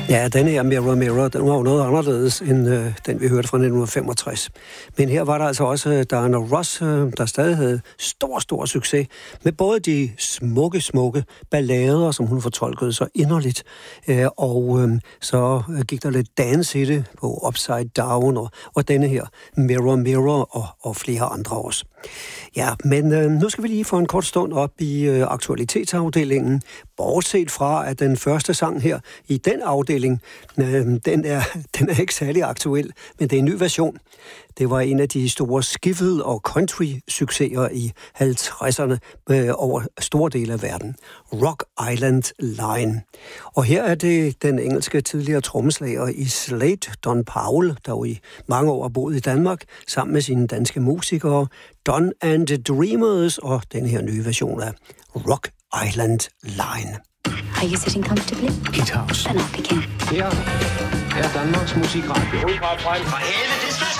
Ja, den her Mirror Mirror, den var jo noget anderledes end den, vi hørte fra 1965. Men her var der altså også Diana Ross, der stadig havde stor succes med både de smukke ballader, som hun fortolkede så inderligt, og så gik der lidt dance i det på Upside Down, og denne her Mirror Mirror og flere andre også. Ja, men nu skal vi lige få en kort stund op i aktualitetsafdelingen. Bortset fra, at den første sang her i den afdeling, den er ikke særlig aktuel, men det er en ny version. Det var en af de store skiffle- og country-succeser i 50'erne over store dele af verden. Rock Island Line. Og her er det den engelske tidligere trommeslager i Slade, Don Powell, der jo i mange år har boet i Danmark, sammen med sine danske musikere, Don and the Dreamers, og den her nye version af Rock Island Line. Are you sitting comfortably? Hit House. Then I'll begin. Her er Danmarks Musikradio. Fra helvede, det skal